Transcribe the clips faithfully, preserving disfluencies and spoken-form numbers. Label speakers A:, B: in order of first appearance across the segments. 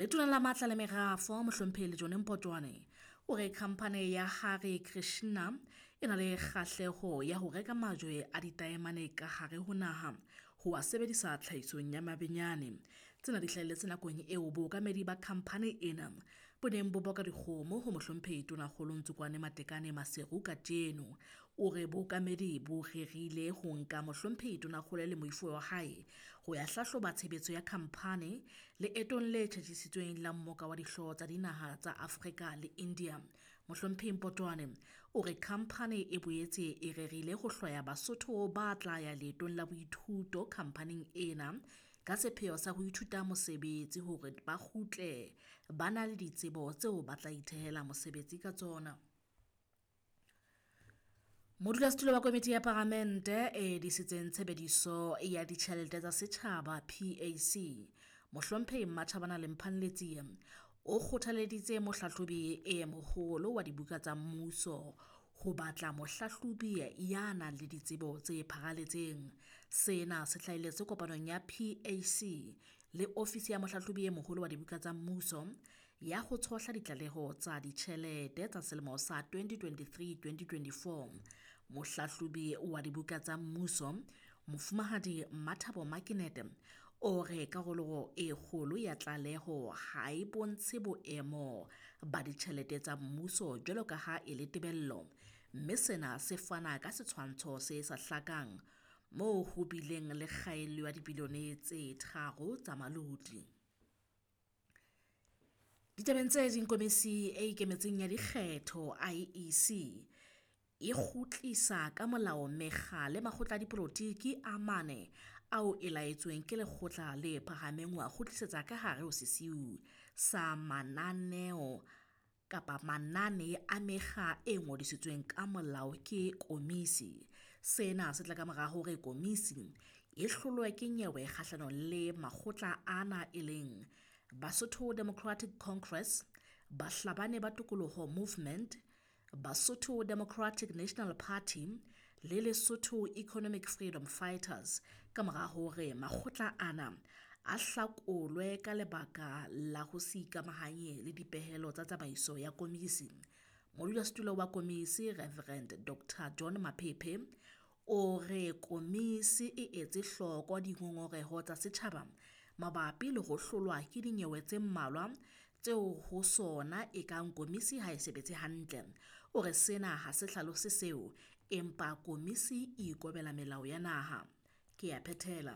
A: Letona la matla le merafo Mohlomphehi John Mpotwane o re khamphane ya Hare Krishna e na le kgahleho ya ho reka majwe a ditaemane ka hare ho naha ho a sebedisa tlhahisong ya mabenyane. Tsena di hlahelletse nakong eo bookamedi ba khamphane ena bo neng bo boka dikgomo ho Mohlomphehi Tonakgolo Ntsukwane Matekane Maseru ka tjeno. O re bookamedi bo rerile ho nka Mohlomphehi Tonakgolo le moifo wa hae ho ya hlahloba tshebetso ya khamphane le etong le tjhejisitsweng la mmoka wa dihlooho tsa dinaha tsa Afrika le India. Mohlomphehi Mpotwane o re khamphane e boetse e rerile ho hloya Basotho ba tla ya leetong la boithuto khamphaneng ena ka sepheo sa ho ithuta mosebetsi hore ba kgutle ba na le ditsebo tseo ba tla ithehela mosebetsi ka tsona. Modulasetulo wa Komiti ya Palamente e disitseng tshebediso ya ditjhelete tsa setjhaba P A C Mohlomphehi Mmatjhabana le Mphanletsie o kgothaleditse mohlahlobi e moholo wa dibuka tsa mmuso ho batla mohlahlobi ya nang le ditsebo tse pharaletseng. Sena se hlahelletse kopanong ya P A C le ofisi ya mohlahlobi e moholo wa dibuka tsa mmuso ya ho tshohla ditlaleho tsa ditjhelete tsa selemo sa twenty twenty-three twenty twenty-four. Mohlahlobi wa dibuka tsa mmuso Mofumahadi Mmathabo Makinete o re karolo e kgolo ya tlaleho ha e bontshe boemo ba ditjhelete tsa mmuso jwalo ka ha e le tebello, mme sena se fana ka setshwantsho se sa hlakang moo ho bileng le kgaello ya dibilione tse tharo tsa malodi. Ditabeng tse ding, Komisi e Ikemetseng ya Dikgetho I E C e kgutlisa ka molao mekga le makgotla a dipolotiki a mane ao e laetsweng ke lekgotla le phahameng wa kgutlisetsa ka hare ho sesiu sa mananeo kapa manane a mekga e ngodisitsweng ka molao ke komisi. Sena se tla ka mora hore komisi e hlolwe ke nyewe kgahlanong le makgotla ana e leng Basotho Democratic Congress, Bahlabane ba Tokoloho Movement, Basotho Democratic National Party le Lesotho Economic Freedom Fighters, ka mora hore makgotla ana a hlakolwe ka lebaka la ho se ikamahanye le dipehelo tsa tsamaiso ya komisi. Modulasetulo wa komisi Reverend Doctor John Maphephe o re komisi e etse hloko dingongoreho tsa setjhaba mabapi le ho hlolwa ke dinyewe tse mmalwa tseo ho sona e kang komisi ha e sebetse hantle. O re sena ha se hlalose seo, empa komisi e ikobela melao ya naha. Ke a phethela.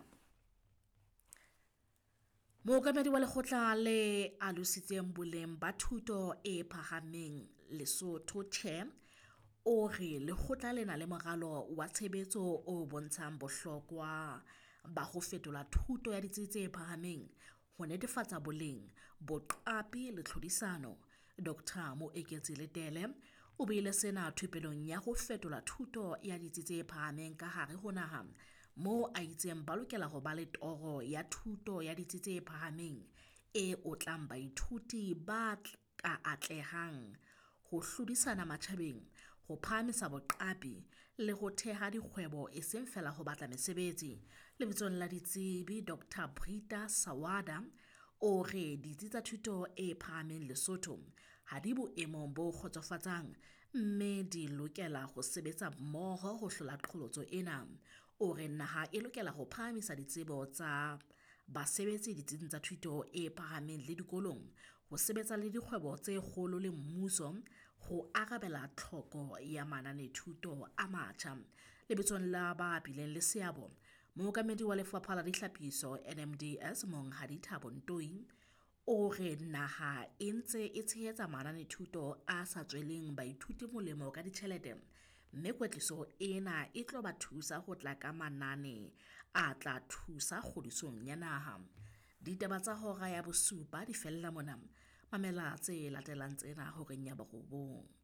A: Mookamedi wa lekgotla le alositseng boleng ba thuto e phahameng Lesotho Chair o re lekgotla le na le moralo wa tshebetso o bontshang bohlokwa ba ho fetola thuto ya ditsi tse phahameng ho netefatsa boleng, boqapi le tlhodisano. Doctor Moeketsi Letele o beile sena thupelong ya ho fetola thuto ya ditsi tse phahameng ka hare ho naha, moo a itseng ba lokela ho ba le toro ya thuto ya ditsi tse phahameng e otlang baithuti ba ka atlehang ho hlodisana matjhabeng, ho phahamisa boqapi le ho theha dikgwebo e seng fela ho batla mesebetsi. Lebitsong la ditsebi Doctor Brita Sawada o re ditsi tsa thuto e phahameng Lesotho ha di boemong bo kgotsofatsang, mme di lokela ho sebetsa mmoho ho hlola qholotso ena. O re naha e lokela ho phahamisa ditsebo tsa basebetsi ditsing tsa thuto e phahameng le dikolong, ho sebetsa le dikgwebo tse kgolo le mmuso ho arabela tlhoko ya manane thuto a matjha. Lebitsong la ba bileng le seabo Mookamedi wa Lefapha la Ditlhapiso N M D S Monghadi Thabo Ntoi o re naha e ntse e tshehetsa manane thuto a sa tsweleng baithuti molemo ka ditjhelete, mme kwetliso ena e tlo ba thusa ho tla ka manane a tla thusa kgodisong ya naha. Ditaba tsa hora ya bosupa di fella mona. Mamela tse latelang tsena horeng ya borobong.